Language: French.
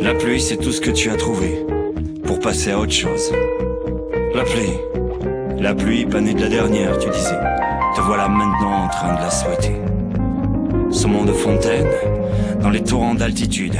La pluie, c'est tout ce que tu as trouvé pour passer à autre chose. La pluie, pas née de la dernière, tu disais. Te voilà maintenant en train de la souhaiter. Saumon de fontaine, dans les torrents d'altitude,